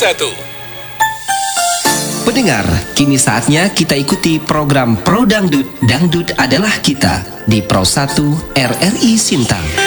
1. Pendengar, kini saatnya kita ikuti program Pro Dangdut. Dangdut adalah kita di Pro 1 RRI Sintang.